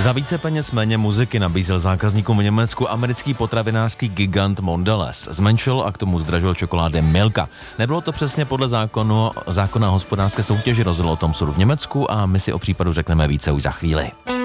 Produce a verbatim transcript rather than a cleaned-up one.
Za více peněz méně muziky nabízel zákazníkům v Německu americký potravinářský gigant Mondelez. Zmenšil a k tomu zdražil čokolády Milka. Nebylo to přesně podle zákonu, zákona hospodářské soutěže, rozhodl o tom soud v Německu a my si o případu řekneme více už za chvíli.